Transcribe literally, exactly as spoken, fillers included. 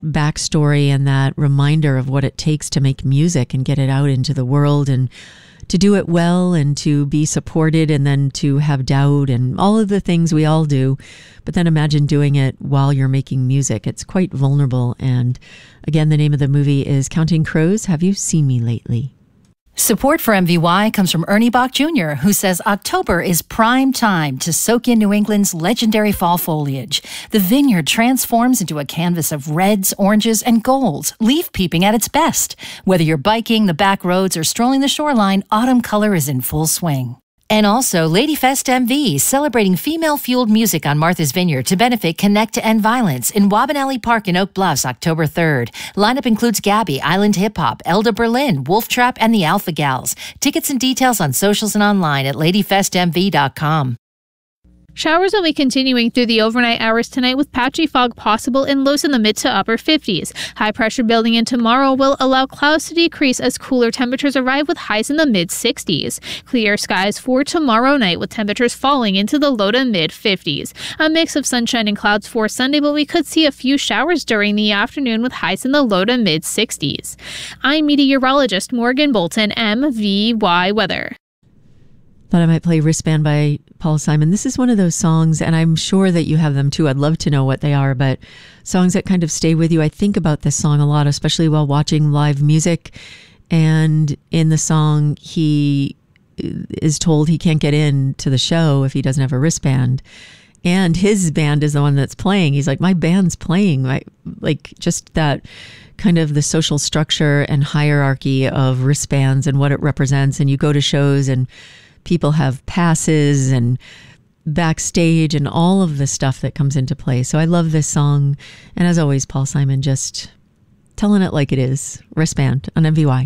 backstory and that reminder of what it takes to make music and get it out into the world and to do it well and to be supported and then to have doubt and all of the things we all do. But then imagine doing it while you're making music. It's quite vulnerable. And again, the name of the movie is Counting Crows. Have you seen me lately? Support for M V Y comes from Ernie Bach Junior, who says October is prime time to soak in New England's legendary fall foliage. The vineyard transforms into a canvas of reds, oranges, and golds, leaf peeping at its best. Whether you're biking the back roads or strolling the shoreline, autumn color is in full swing. And also, Ladyfest M V, celebrating female-fueled music on Martha's Vineyard to benefit Connect to End Violence in Wabanelli Park in Oak Bluffs, October third. Lineup includes Gabby, Island Hip Hop, Elda Berlin, Wolf Trap, and the Alpha Gals. Tickets and details on socials and online at ladyfest m v dot com. Showers will be continuing through the overnight hours tonight with patchy fog possible in lows in the mid to upper fifties. High pressure building in tomorrow will allow clouds to decrease as cooler temperatures arrive with highs in the mid sixties. Clear skies for tomorrow night with temperatures falling into the low to mid fifties. A mix of sunshine and clouds for Sunday, but we could see a few showers during the afternoon with highs in the low to mid sixties. I'm meteorologist Morgan Bolton, M V Y Weather. Thought I might play Wristband by Paul Simon. This is one of those songs, and I'm sure that you have them too. I'd love to know what they are, but songs that kind of stay with you. I think about this song a lot, especially while watching live music. And in the song, he is told he can't get in to the show if he doesn't have a wristband. And his band is the one that's playing. He's like, my band's playing. My, like just that kind of the social structure and hierarchy of wristbands and what it represents. And you go to shows and people have passes and backstage and all of the stuff that comes into play. So I love this song. And as always, Paul Simon just telling it like it is. Wristband on M V Y.